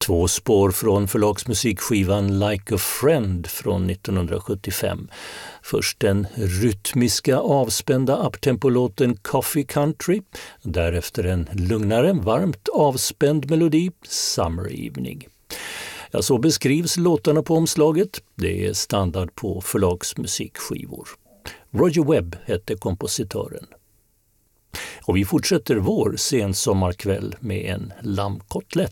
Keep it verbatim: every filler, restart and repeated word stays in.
Två spår från förlagsmusikskivan Like a Friend från nittonhundrasjuttiofem. Först den rytmiska avspända uptempo-låten Coffee Country, därefter en lugnare, varmt avspänd melodi, Summer Evening. Ja, så beskrivs låtarna på omslaget. Det är standard på förlagsmusikskivor. Roger Webb hette kompositören. Och vi fortsätter vår sensommarkväll med en lammkotlett.